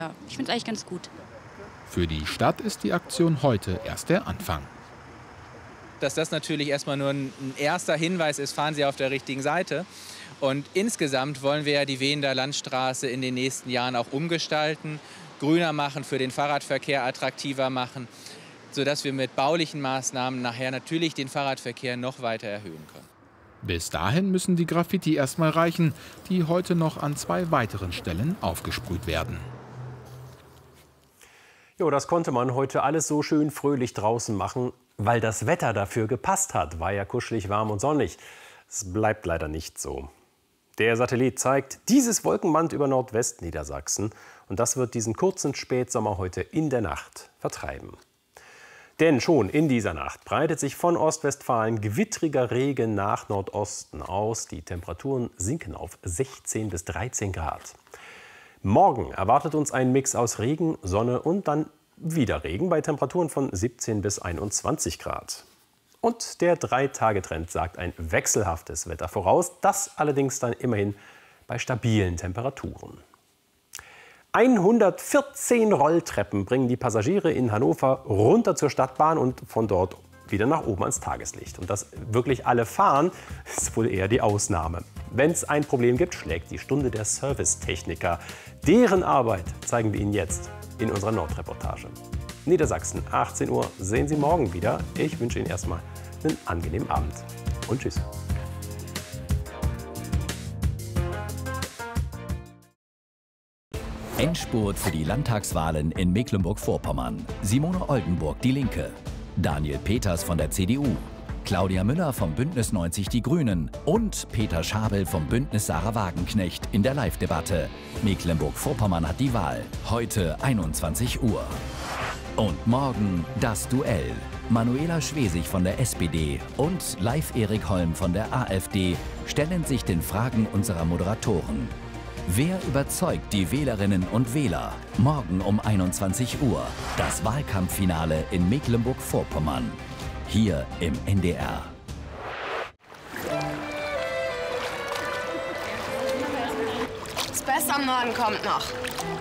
Ja, ich finde es eigentlich ganz gut. Für die Stadt ist die Aktion heute erst der Anfang. Dass das natürlich erstmal nur ein erster Hinweis ist, fahren Sie auf der richtigen Seite. Und insgesamt wollen wir ja die Wehender Landstraße in den nächsten Jahren auch umgestalten, grüner machen, für den Fahrradverkehr attraktiver machen, sodass wir mit baulichen Maßnahmen nachher natürlich den Fahrradverkehr noch weiter erhöhen können. Bis dahin müssen die Graffiti erstmal reichen, die heute noch an 2 weiteren Stellen aufgesprüht werden. Jo, das konnte man heute alles so schön fröhlich draußen machen, weil das Wetter dafür gepasst hat. War ja kuschelig, warm und sonnig. Es bleibt leider nicht so. Der Satellit zeigt dieses Wolkenband über Nordwestniedersachsen. Und das wird diesen kurzen Spätsommer heute in der Nacht vertreiben. Denn schon in dieser Nacht breitet sich von Ostwestfalen gewittriger Regen nach Nordosten aus. Die Temperaturen sinken auf 16 bis 13 Grad. Morgen erwartet uns ein Mix aus Regen, Sonne und dann wieder Regen bei Temperaturen von 17 bis 21 Grad. Und der 3-Tage-Trend sagt ein wechselhaftes Wetter voraus, das allerdings dann immerhin bei stabilen Temperaturen. 114 Rolltreppen bringen die Passagiere in Hannover runter zur Stadtbahn und von dort wieder nach oben ans Tageslicht. Und dass wirklich alle fahren, ist wohl eher die Ausnahme. Wenn es ein Problem gibt, schlägt die Stunde der Servicetechniker. Deren Arbeit zeigen wir Ihnen jetzt in unserer Nordreportage. Niedersachsen, 18 Uhr, sehen Sie morgen wieder. Ich wünsche Ihnen erstmal einen angenehmen Abend und tschüss. Endspurt für die Landtagswahlen in Mecklenburg-Vorpommern. Simone Oldenburg, Die Linke. Daniel Peters von der CDU. Claudia Müller vom Bündnis 90 Die Grünen und Peter Schabel vom Bündnis Sarah Wagenknecht in der Live-Debatte. Mecklenburg-Vorpommern hat die Wahl. Heute 21 Uhr. Und morgen das Duell. Manuela Schwesig von der SPD und Leif Erik Holm von der AfD stellen sich den Fragen unserer Moderatoren. Wer überzeugt die Wählerinnen und Wähler? Morgen um 21 Uhr. Das Wahlkampffinale in Mecklenburg-Vorpommern. Hier im NDR. Das Beste am Norden kommt noch.